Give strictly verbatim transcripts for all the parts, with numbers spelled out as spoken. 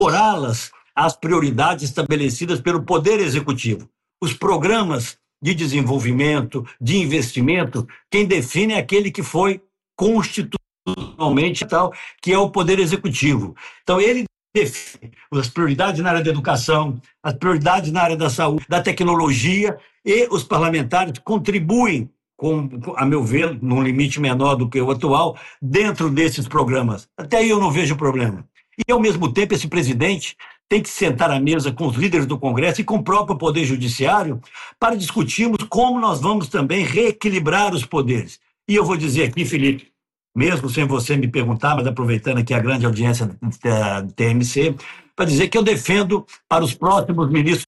incorporá-las às prioridades estabelecidas pelo Poder Executivo. Os programas de desenvolvimento, de investimento, quem define é aquele que foi constitucionalmente tal, que é o Poder Executivo. Então, ele define as prioridades na área da educação, as prioridades na área da saúde, da tecnologia, e os parlamentares contribuem, com, a meu ver, num limite menor do que o atual, dentro desses programas. Até aí eu não vejo problema. E, ao mesmo tempo, esse presidente tem que sentar à mesa com os líderes do Congresso e com o próprio Poder Judiciário para discutirmos como nós vamos também reequilibrar os poderes. E eu vou dizer aqui, Felipe, mesmo sem você me perguntar, mas aproveitando aqui a grande audiência da T M C, para dizer que eu defendo para os próximos ministros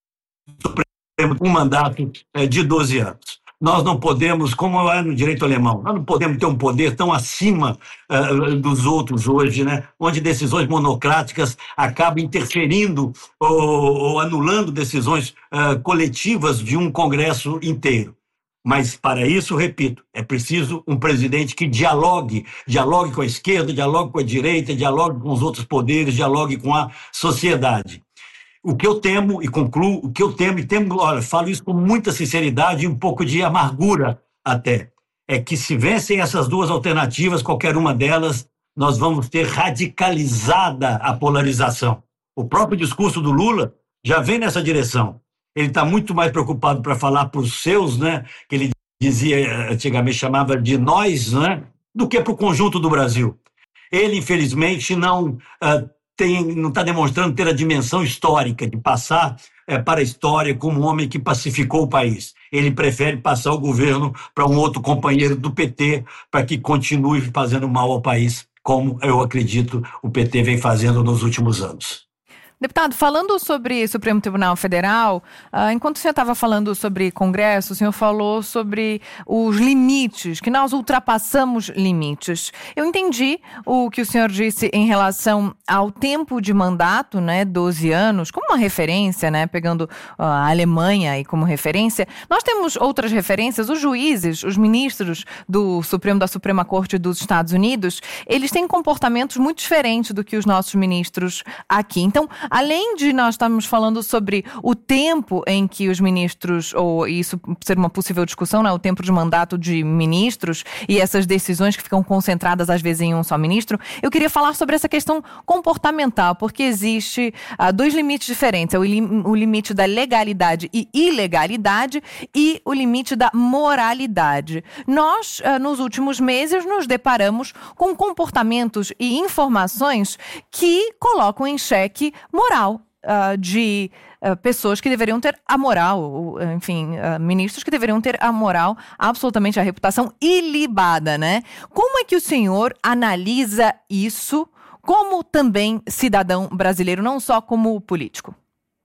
do Supremo um mandato de doze anos. Nós não podemos, como é no direito alemão, nós não podemos ter um poder tão acima uh, dos outros hoje, né? Onde decisões monocráticas acabam interferindo ou, ou anulando decisões uh, coletivas de um Congresso inteiro. Mas, para isso, repito, é preciso um presidente que dialogue, dialogue com a esquerda, dialogue com a direita, dialogue com os outros poderes, dialogue com a sociedade. O que eu temo, e concluo, o que eu temo, e temo, olha, falo isso com muita sinceridade e um pouco de amargura até, é que se vencem essas duas alternativas, qualquer uma delas, nós vamos ter radicalizada a polarização. O próprio discurso do Lula já vem nessa direção. Ele está muito mais preocupado para falar para os seus, né, que ele dizia, antigamente chamava de nós, né, do que para o conjunto do Brasil. Ele, infelizmente, não... Uh, Tem, não está demonstrando ter a dimensão histórica de passar é, para a história como um homem que pacificou o país. Ele prefere passar o governo para um outro companheiro do P T para que continue fazendo mal ao país, como eu acredito o P T vem fazendo nos últimos anos. Deputado, falando sobre Supremo Tribunal Federal, uh, enquanto o senhor estava falando sobre Congresso, o senhor falou sobre os limites, que nós ultrapassamos limites. Eu entendi o que o senhor disse em relação ao tempo de mandato, né, doze anos, como uma referência, né, pegando uh, a Alemanha aí como referência. Nós temos outras referências, os juízes, os ministros do Supremo, da Suprema Corte dos Estados Unidos, eles têm comportamentos muito diferentes do que os nossos ministros aqui. Então, além de nós estarmos falando sobre o tempo em que os ministros, ou isso ser uma possível discussão, né, o tempo de mandato de ministros e essas decisões que ficam concentradas às vezes em um só ministro, eu queria falar sobre essa questão comportamental, porque existe uh, dois limites diferentes, é o, lim- o limite da legalidade e ilegalidade e o limite da moralidade. Nós, uh, nos últimos meses, nos deparamos com comportamentos e informações que colocam em xeque moral uh, de uh, pessoas que deveriam ter a moral, uh, enfim, uh, ministros que deveriam ter a moral, absolutamente a reputação ilibada, né? Como é que o senhor analisa isso como também cidadão brasileiro, não só como político?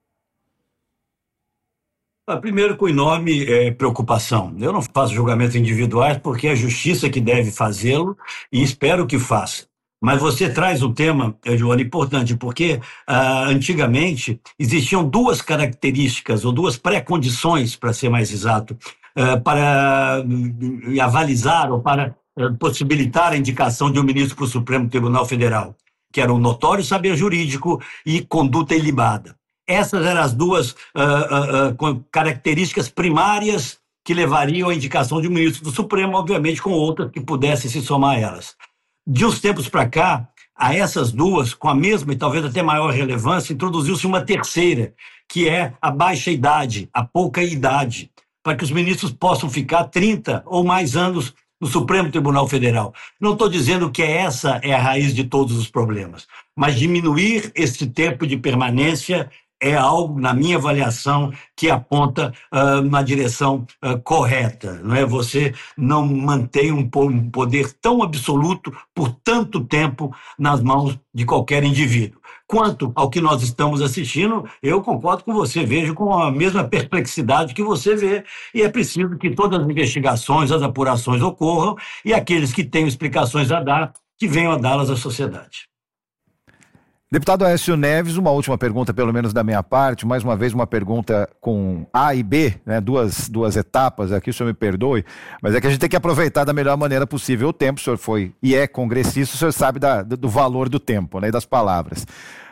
Primeiro, com enorme é, preocupação. Eu não faço julgamentos individuais porque é a justiça que deve fazê-lo e espero que faça. Mas você traz um tema, Joana, importante, porque ah, antigamente existiam duas características, ou duas pré-condições, para ser mais exato, ah, para uh, avalizar ou para uh, possibilitar a indicação de um ministro para o Supremo Tribunal Federal, que era um notório saber jurídico e conduta ilibada. Essas eram as duas uh, uh, uh, características primárias que levariam à indicação de um ministro do Supremo, obviamente com outras que pudessem se somar a elas. De uns tempos para cá, a essas duas, com a mesma e talvez até maior relevância, introduziu-se uma terceira, que é a baixa idade, a pouca idade, para que os ministros possam ficar trinta ou mais anos no Supremo Tribunal Federal. Não estou dizendo que essa é a raiz de todos os problemas, mas diminuir esse tempo de permanência é algo, na minha avaliação, que aponta uh, na direção uh, correta. Não é? Você não mantém um, um poder tão absoluto por tanto tempo nas mãos de qualquer indivíduo. Quanto ao que nós estamos assistindo, eu concordo com você, vejo com a mesma perplexidade que você vê, e é preciso que todas as investigações, as apurações ocorram, e aqueles que tenham explicações a dar, que venham a dá-las à sociedade. Deputado Aécio Neves, uma última pergunta, pelo menos da minha parte, mais uma vez uma pergunta com A e B, né, duas, duas etapas aqui, o senhor me perdoe, mas é que a gente tem que aproveitar da melhor maneira possível o tempo. O senhor foi e é congressista, o senhor sabe da, do valor do tempo, né, e das palavras.